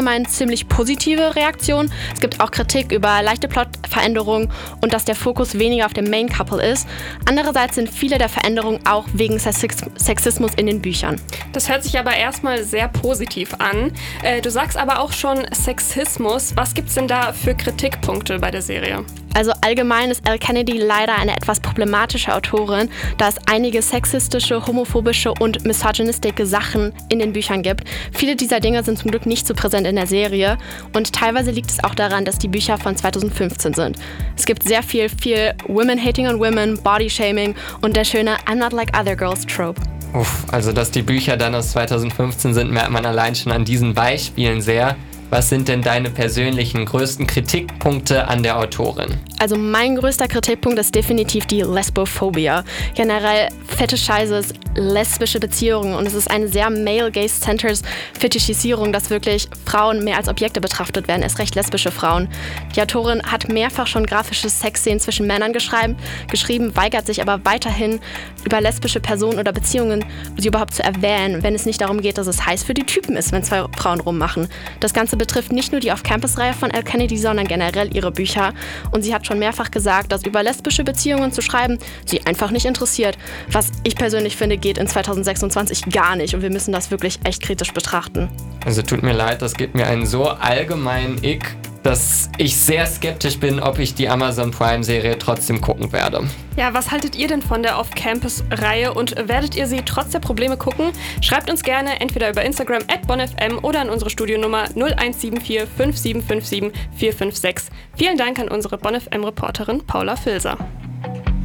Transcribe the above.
allgemein ziemlich positive Reaktionen. Es gibt auch Kritik über leichte Plotveränderungen und dass der Fokus weniger auf dem Main-Couple ist. Andererseits sind viele der Veränderungen auch wegen Sexismus in den Büchern. Das hört sich aber erstmal sehr positiv an. Du sagst aber auch schon Sexismus. Was gibt's denn da für Kritikpunkte bei der Serie? Also allgemein ist Elle Kennedy leider eine etwas problematische Autorin, da es einige sexistische, homophobische und misogynistische Sachen in den Büchern gibt. Viele dieser Dinge sind zum Glück nicht so präsent in der Serie und teilweise liegt es auch daran, dass die Bücher von 2015 sind. Es gibt sehr viel Women-Hating on Women, Body-Shaming und der schöne I'm not like other girls Trope. Also dass die Bücher dann aus 2015 sind, merkt man allein schon an diesen Beispielen sehr. Was sind denn deine persönlichen größten Kritikpunkte an der Autorin? Also mein größter Kritikpunkt ist definitiv die Lesbophobie. Generell fetischizes lesbische Beziehungen und es ist eine sehr male-gaze-centered Fetischisierung, dass wirklich Frauen mehr als Objekte betrachtet werden, erst recht lesbische Frauen. Die Autorin hat mehrfach schon grafische Sexszenen zwischen Männern geschrieben, weigert sich aber weiterhin über lesbische Personen oder Beziehungen sie überhaupt zu erwähnen, wenn es nicht darum geht, dass es heiß für die Typen ist, wenn zwei Frauen rummachen. Das Ganze betrifft nicht nur die Off-Campus-Reihe von Elle Kennedy, sondern generell ihre Bücher. Und sie hat schon mehrfach gesagt, dass über lesbische Beziehungen zu schreiben sie einfach nicht interessiert. Was ich persönlich finde, geht in 2026 gar nicht. Und wir müssen das wirklich echt kritisch betrachten. Also tut mir leid, das gibt mir einen so allgemeinen Ick, dass ich sehr skeptisch bin, ob ich die Amazon Prime-Serie trotzdem gucken werde. Ja, was haltet ihr denn von der Off-Campus-Reihe und werdet ihr sie trotz der Probleme gucken? Schreibt uns gerne entweder über Instagram @bonfm oder an unsere Studionummer 0174 5757 456. Vielen Dank an unsere BonFM-Reporterin Paula Filser.